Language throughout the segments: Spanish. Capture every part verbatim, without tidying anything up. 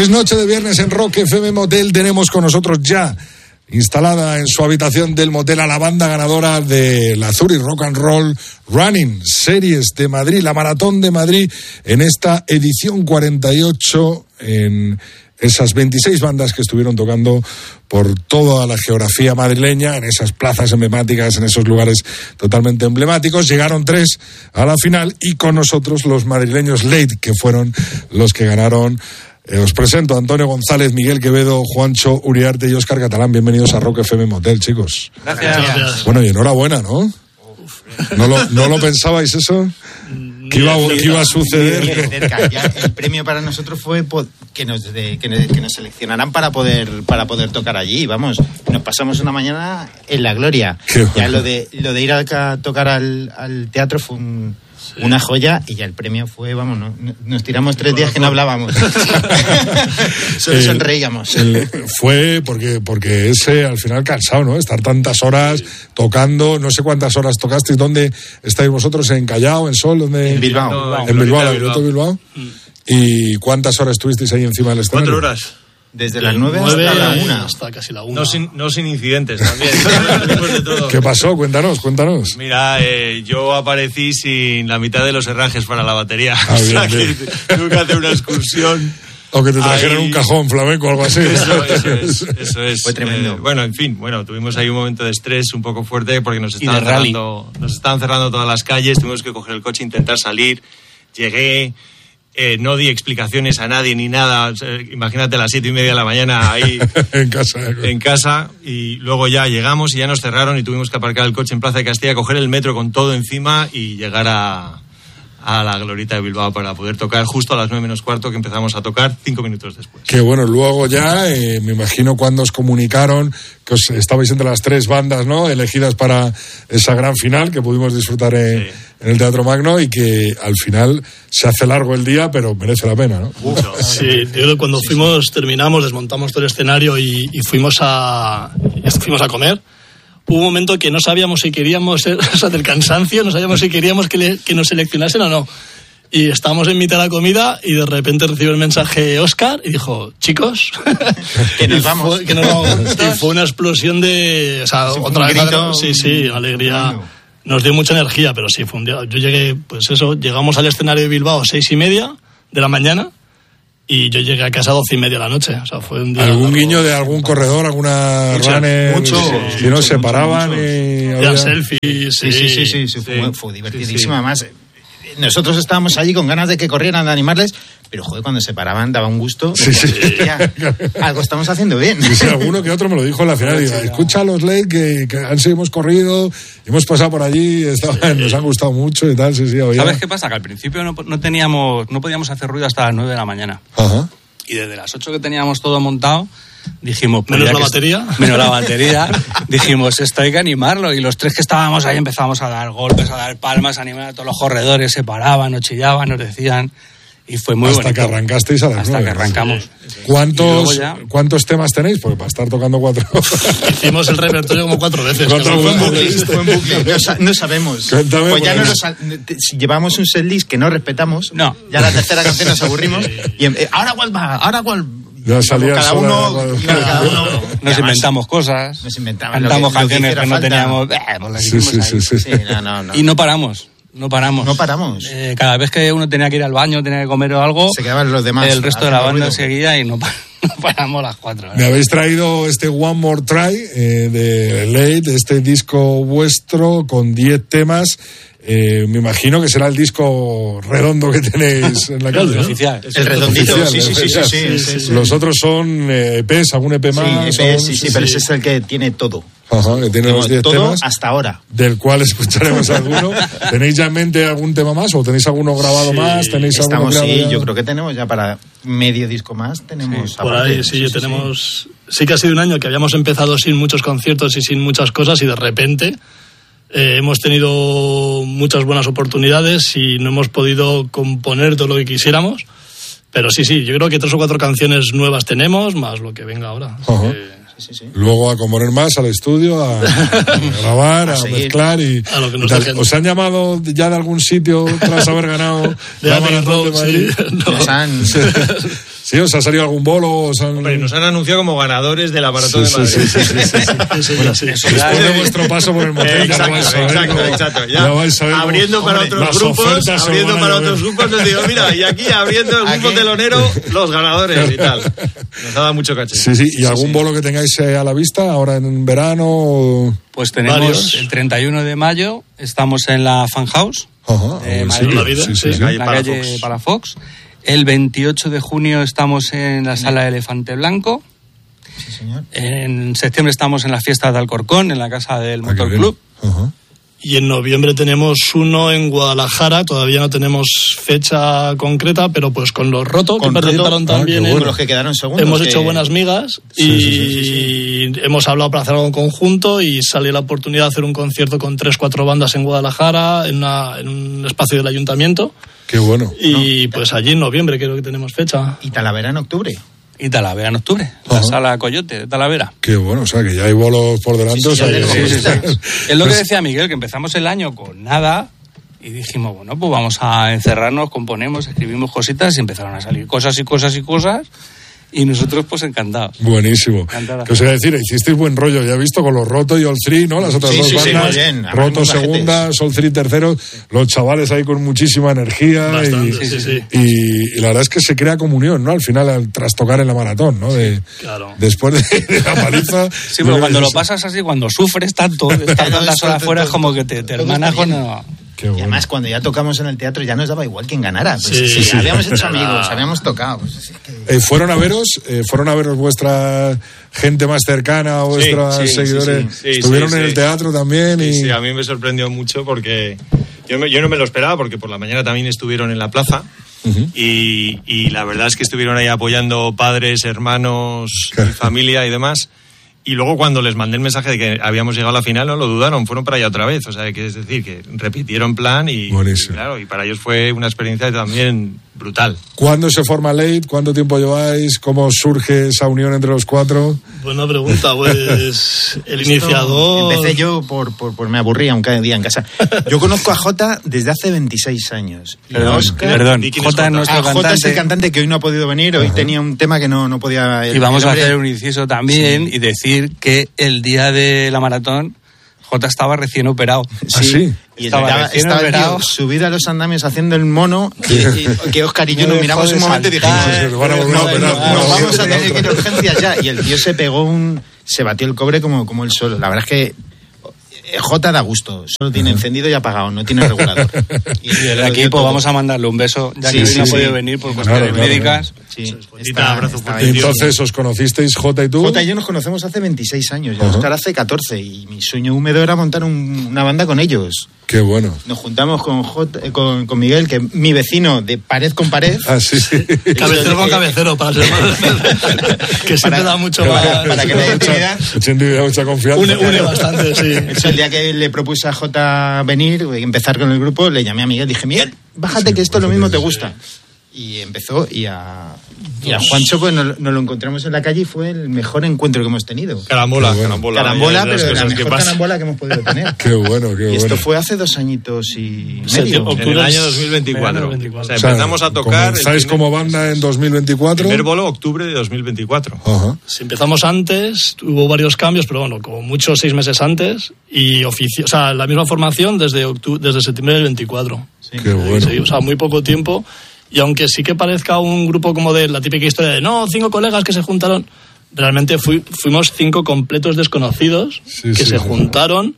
Es noche de viernes en Rock F M Motel. Tenemos con nosotros ya instalada en su habitación del motel a la banda ganadora de la Zurich Rock and Roll Running Series de Madrid, la Maratón de Madrid, en esta edición cuarenta y ocho, en esas veintiséis bandas que estuvieron tocando por toda la geografía madrileña, en esas plazas emblemáticas, en esos lugares totalmente emblemáticos. Llegaron tres a la final y con nosotros los madrileños Late, que fueron los que ganaron. Eh, os presento a Antonio González, Miguel Quevedo, Juancho Uriarte y Óscar Catalán. Bienvenidos a Rock F M Motel, chicos. Gracias. Gracias. Bueno, y enhorabuena, ¿no? ¿No lo, no lo pensabais eso? ¿Qué iba, ¿Qué iba a suceder? Cerca. Ya el premio para nosotros fue que nos, de, que nos, que nos seleccionaran para poder para poder tocar allí. Vamos, nos pasamos una mañana en la gloria. Qué ya bueno. lo de lo de ir a, a tocar al, al teatro fue un, sí. una joya, y ya el premio fue, vamos, no, nos tiramos tres días que no hablábamos. Solo el, sonreíamos. El, fue porque porque ese al final cansado, ¿no? Estar tantas horas sí. tocando, no sé cuántas horas tocasteis. ¿Dónde estáis vosotros? ¿En Callao, en Sol? ¿Dónde? En Bilbao. En Bilbao, en Bilbao. Bilbao. Mm. ¿Y cuántas horas estuvisteis ahí encima del escenario? Cuatro horas. Desde las nueve hasta la una. Hasta casi la una. No sin, no sin incidentes también. de todo. ¿Qué pasó? Cuéntanos, cuéntanos. Mira, eh, yo aparecí sin la mitad de los herrajes para la batería. Ah, bien, o sea, bien. Que tuve que hacer una excursión. O que te trajeran ahí un cajón flamenco o algo así. Eso, eso es, eso es. Fue tremendo. Eh, bueno, en fin, bueno, tuvimos ahí un momento de estrés un poco fuerte porque nos estaban cerrando, nos estaban cerrando todas las calles, tuvimos que coger el coche, intentar salir. Llegué, eh, no di explicaciones a nadie ni nada. O sea, imagínate a las siete y media de la mañana ahí en casa. En casa, y luego ya llegamos y ya nos cerraron y tuvimos que aparcar el coche en Plaza de Castilla, coger el metro con todo encima y llegar a... a la Glorieta de Bilbao para poder tocar justo a las nueve menos cuarto, que empezamos a tocar cinco minutos después. Que bueno, luego ya, eh, me imagino cuando os comunicaron que os estabais entre las tres bandas, ¿no?, elegidas para esa gran final que pudimos disfrutar en, sí. en el Teatro Magno, y que al final se hace largo el día, pero merece la pena, ¿no? Uf, sí, yo creo que cuando sí, fuimos, sí. terminamos, desmontamos todo el escenario y, y fuimos a fuimos a comer. Hubo un momento que no sabíamos si queríamos, o sea, del cansancio, no sabíamos si queríamos que, le, que nos seleccionasen o no. Y estábamos en mitad de la comida y de repente recibió el mensaje Óscar y dijo, chicos, que nos vamos. Fue, que nos vamos. Y fue una explosión de... O sea, sí, otra vez... Grito, sí, sí, alegría. Bueno. Nos dio mucha energía, pero sí, fue un día... Yo llegué, pues eso, llegamos al escenario de Bilbao a seis y media de la mañana. Y yo llegué a casa a doce y media de la noche. O sea, fue un día... ¿Algún guiño de algún corredor, alguna mucho, runner? Mucho. Si sí, no mucho, se paraban mucho, y... Había... Ya, selfies. Sí, sí, sí, sí, sí, sí. Fue, fue divertidísimo. Sí, sí. Además, nosotros estábamos allí con ganas de que corrieran, de animarles, pero joder, cuando se paraban daba un gusto. Sí, sí. Ya, algo estamos haciendo bien. Sí, sí, alguno que otro me lo dijo en la final. Digo, escucha a los Late que, que han hemos corrido, hemos pasado por allí, estaban, sí. nos han gustado mucho y tal. Sí, sí, oía. ¿Sabes qué pasa? Que al principio no, no teníamos, no podíamos hacer ruido hasta las nueve de la mañana. Ajá. Y desde las ocho que teníamos todo montado, dijimos... Pues ¿Menos la batería? Menos la batería. Dijimos, esto hay que animarlo. Y los tres que estábamos ahí empezamos a dar golpes, a dar palmas, a animar a todos los corredores. Se paraban, nos chillaban, nos decían... Y fue muy Hasta bonito. que arrancasteis a las Hasta nueve. que arrancamos. ¿Cuántos, ya... ¿Cuántos temas tenéis? Porque para estar tocando cuatro... Hicimos el repertorio como cuatro veces. Cuatro fue en bucle, fue en bucle. No, no sabemos. Cuéntame, pues ya no nos, si llevamos un setlist que no respetamos, no. Ya la tercera canción nos aburrimos. Y eh, ahora cuál va, ahora cuál... Ya salía cada uno, cada, cada uno nos inventamos cosas, nos inventamos cantamos lo que, canciones lo que, que no falta. teníamos, eh, pues las sí, sí, sí, sí. Sí, no, no, no. Y no paramos. No paramos. No paramos. Eh, cada vez que uno tenía que ir al baño, tenía que comer o algo, se quedaban los demás. El resto de la banda seguía y no, no paramos las cuatro. ¿eh? Me habéis traído este One More Try eh, de Late, este disco vuestro con diez temas. Eh, me imagino que será el disco redondo que tenéis en la calle, el ¿no? oficial. El redondito, oficial, sí, sí, sí, sí, sí, sí, sí. Los otros son eh, E Pes, algún E P más. Sí, E Pes, sí, sí, sí, pero ese es el que tiene todo. Ajá, que tiene los diez temas. Hasta ahora. Del cual escucharemos alguno. ¿Tenéis ya en mente algún tema más o tenéis alguno grabado sí, más? ¿Tenéis estamos, alguno sí, ya? yo creo que tenemos ya para medio disco más. Tenemos sí, por ahí, sí, sí, tenemos... Sí. sí que ha sido un año que habíamos empezado sin muchos conciertos y sin muchas cosas y de repente... Eh, hemos tenido muchas buenas oportunidades y no hemos podido componer todo lo que quisiéramos, pero sí, sí, yo creo que tres o cuatro canciones nuevas tenemos, más lo que venga ahora. Uh-huh. Eh, sí, sí. Luego a componer más, al estudio, a, a grabar, a, a mezclar y, a lo que nos y tal. ¿Os han llamado ya de algún sitio tras haber ganado de la Maratón de Madrid? Sí, no. han... sí, ¿Sí? ¿Os ha salido algún bolo? ¿Os han... Hombre, nos han anunciado como ganadores de la Maratón sí, de Madrid. Sí, sí, sí, sí, sí, sí, sí. Bueno, sí. Después de vuestro paso por el motel, exacto, ya lo vais a ver. Exacto, como, exacto. Ya, ya vais a ver abriendo como, para hombre, otros grupos, abriendo para otros grupos, les digo, mira, y aquí abriendo el grupo telonero, los ganadores y tal. Nos ha dado mucho caché. Sí, sí. ¿Y sí, algún sí. bolo que tengáis eh, a la vista ahora en verano? O... Pues tenemos Varios. El treinta y uno de mayo, estamos en la Fan House Ajá, de sí, Madrid, la vida, sí, sí, sí. sí. en la Calle calle Palafox. Palafox. El veintiocho de junio estamos en la Sala Elefante Blanco. Sí, señor. En septiembre estamos en las fiestas de Alcorcón, en la casa del Ah, Motor qué bien. Club. Ajá. Y en noviembre tenemos uno en Guadalajara, todavía no tenemos fecha concreta, pero pues con los Roto, que Con participaron Roto, también ah, qué en- bueno. Los que quedaron segundos. hemos que- hecho buenas migas y Sí, sí, sí, hemos hablado para hacer algo en conjunto y salió la oportunidad de hacer un concierto con tres, cuatro bandas en Guadalajara, en, una- en un espacio del ayuntamiento. Qué bueno. Y pues allí en noviembre creo que tenemos fecha. Y Talavera en octubre. Y Talavera en octubre, la Ajá. Sala Coyote de Talavera. Qué bueno. O sea, que ya hay bolos por delante. Sí, o sí, sea, ya que- tenemos sí, sí, cositas. sí. Es lo que Pues- decía Miguel, que empezamos el año con nada y dijimos, bueno, pues vamos a encerrarnos, componemos, escribimos cositas y empezaron a salir cosas y cosas y cosas y nosotros pues encantados. Buenísimo. Encantada. Que os iba a decir, hicisteis buen rollo, ya he visto, con los Roto y All Three, ¿no? Las otras Sí, dos sí, sí, bandas. muy bien. Además, Roto muy majetes. segundas, All Three terceros, los chavales ahí con muchísima energía. Bastante, y, sí, sí. Y, y la verdad es que se crea comunión, ¿no? Al final, al trastocar en la maratón, ¿no? De, Claro. Después de, de la paliza. Sí, pero cuando lo pasas así, cuando sufres tanto, de estar Todo tantas eso, horas todo, fuera, es todo, como que te, te todo hermanas está con... bien. Qué Y bueno. además, cuando ya tocamos en el teatro, ya nos daba igual quién ganara. Pues, Sí, sí, sí. habíamos hecho amigos, habíamos tocado. Pues, es que- Eh, ¿Fueron a veros? Eh, ¿Fueron a veros vuestra gente más cercana, vuestros sí, sí, seguidores? sí, sí. Sí, ¿Estuvieron sí, en sí. el teatro también? Sí, y... sí, a mí me sorprendió mucho porque yo, me- yo no me lo esperaba porque por la mañana también estuvieron en la plaza. Ujú. y, y la verdad es que estuvieron ahí apoyando padres, hermanos, y familia y demás. Y luego cuando les mandé el mensaje de que habíamos llegado a la final, no lo dudaron, fueron para allá otra vez. O sea, que es decir, que repitieron plan y, Buenísimo. y claro, y para ellos fue una experiencia también brutal. ¿Cuándo se forma Late? ¿Cuánto tiempo lleváis? ¿Cómo surge esa unión entre los cuatro? Buena pregunta, pues el Esto, iniciador... Empecé yo por, por, por me aburría un cada día en casa. Yo conozco a Jota desde hace veintiséis años. Y a Perdón, Óscar- perdón. ¿Y quién es Jota es Jota? nuestro Ah, Jota cantante. es el cantante que hoy no ha podido venir. Hoy tenía un tema que no, no podía... Y vamos el a hombre- hacer un inciso también y decir que el día de la maratón Jota estaba recién operado. ¿Ah, sí? Y Estaba estaba, recién estaba el tío operado. subido a los andamios haciendo el mono y, y- que Óscar y yo No nos dejó miramos de un momento y dijimos, saltar. Se van a volver a no, operar, no, no, nos no, vamos a no, tener no. que ir a urgencias ya. Y el tío se pegó un... se batió el cobre como, como él solo. La verdad es que Jota da gusto. Solo tiene encendido y apagado, no tiene regulador. Y Y desde lo aquí dio pues todo. vamos a mandarle un beso, ya Sí, que hoy sí, no ha sí. podido venir por Claro, cuestiones claro, médicas. Sí, Bonita, está- abrazo está fuerte. ahí. Entonces, ¿os conocisteis Jota y tú? Jota y yo nos conocemos hace veintiséis años, y Ajá. Óscar hace catorce, y mi sueño húmedo era montar un- una banda con ellos. Qué bueno. Nos juntamos con, Jota- eh, con, con Miguel, que es mi vecino de pared con pared. Ah, sí, sí. Cabecero con cabecero, para ser más... que siempre Para- da mucho para- más... para que le dé intimidad. Mucha intimidad, mucha confianza. Une, une bastante, sí. Eso, el día que le propuse a Jota venir y empezar con el grupo, le llamé a Miguel, dije, Miguel, bájate Sí, que esto lo bájate, mismo te sí. gusta. Y empezó, y a, y a Juancho pues nos, nos lo encontramos en la calle y fue el mejor encuentro que hemos tenido. Carambola, Qué bueno. carambola. Carambola, ya de las pero la cosas que mejor pasan. carambola que hemos podido tener. Qué bueno, qué Y bueno. esto fue hace dos añitos y Septiembre, medio. En el Octubre, año dos mil veinticuatro. verano veinticuatro. O sea, O sea, empezamos a tocar. el Comenzáis primer- como banda en dos mil veinticuatro. Primer bolo, octubre de dos mil veinticuatro. Ajá. Si empezamos antes, hubo varios cambios, pero bueno, como mucho seis meses antes, y ofici- o sea, la misma formación desde, octu- desde septiembre del veinticuatro. Qué bueno. Sí, o sea, muy poco tiempo. Y aunque sí que parezca un grupo como de la típica historia de no, cinco colegas que se juntaron, realmente fui- fuimos cinco completos desconocidos Sí, que sí, se sí. juntaron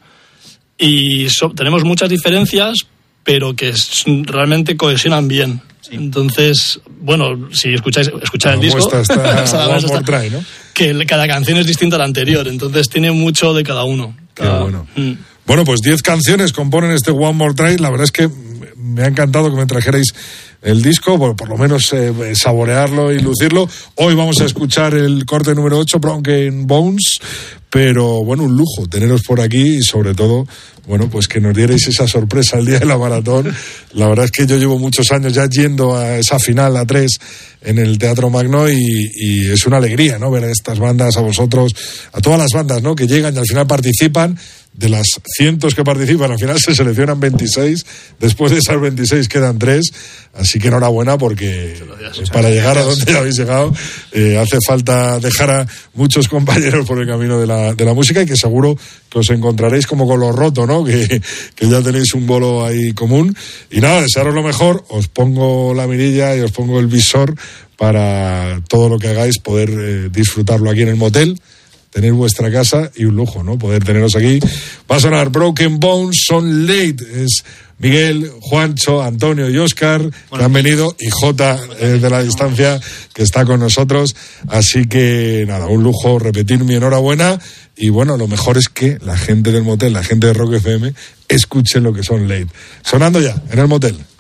y so- tenemos muchas diferencias, pero que s- realmente cohesionan bien. Entonces, bueno, si escucháis, escucháis el La disco, muestra está o sea, la One muestra More está- Try, ¿no? que el- cada canción es distinta a la anterior, entonces tiene mucho de cada uno. Qué Cada- bueno. Mm. Bueno, pues diez canciones componen este One More Try. La verdad es que me ha encantado que me trajerais el disco, por, por lo menos eh, saborearlo y lucirlo. Hoy vamos a escuchar el corte número ocho, Broken Bones, pero bueno, un lujo teneros por aquí y sobre todo, bueno, pues que nos dierais esa sorpresa el día de la maratón. La verdad es que yo llevo muchos años ya yendo a esa final, a tres, en el Teatro Magno y, y es una alegría, ¿no? Ver a estas bandas, a vosotros, a todas las bandas, ¿no? Que llegan y al final participan. De las cientos que participan, al final se seleccionan veintiséis. Después de esas veintiséis quedan tres. Así que enhorabuena porque para llegar a donde habéis llegado eh, hace falta dejar a muchos compañeros por el camino de la, de la música y que seguro que os encontraréis como con lo roto, ¿no? Que, que ya tenéis un bolo ahí común. Y nada, desearos lo mejor. Os pongo la mirilla y os pongo el visor para todo lo que hagáis, poder eh, disfrutarlo aquí en el motel. Tener vuestra casa y un lujo, ¿no? Poder teneros aquí. Va a sonar Broken Bones, Son Late. Es Miguel, Juancho, Antonio y Óscar que bueno, han venido y Jota eh, de la distancia que está con nosotros. Así que nada, un lujo, repetir mi enhorabuena. Y bueno, lo mejor es que la gente del motel, la gente de Rock F M, escuche lo que Son Late. Sonando ya en el motel.